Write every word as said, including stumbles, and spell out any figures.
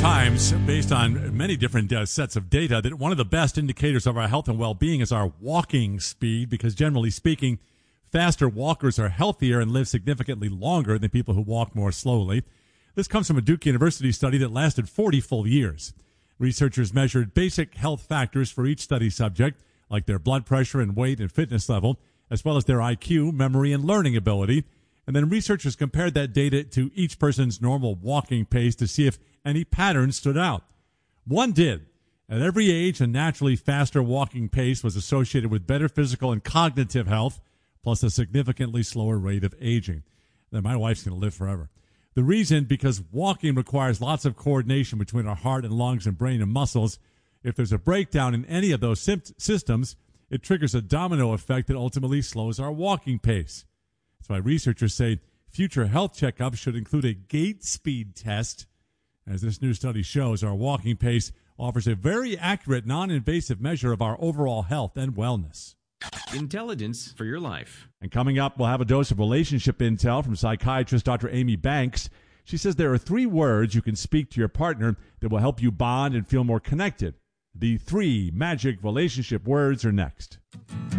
Times, based on many different uh, sets of data, that one of the best indicators of our health and well-being is our walking speed, because generally speaking, faster walkers are healthier and live significantly longer than people who walk more slowly. This comes from a Duke University study that lasted forty full years. Researchers measured basic health factors for each study subject, like their blood pressure and weight and fitness level, as well as their I Q, memory, and learning ability. And then researchers compared that data to each person's normal walking pace to see if any patterns stood out. One did. At every age, a naturally faster walking pace was associated with better physical and cognitive health, plus a significantly slower rate of aging. Then my wife's going to live forever. The reason, because walking requires lots of coordination between our heart and lungs and brain and muscles. If there's a breakdown in any of those systems, it triggers a domino effect that ultimately slows our walking pace. That's why researchers say future health checkups should include a gait speed test. As this new study shows, our walking pace offers a very accurate, non-invasive measure of our overall health and wellness. Intelligence for your life. And coming up, we'll have a dose of relationship intel from psychiatrist Doctor Amy Banks. She says there are three words you can speak to your partner that will help you bond and feel more connected. The three magic relationship words are next.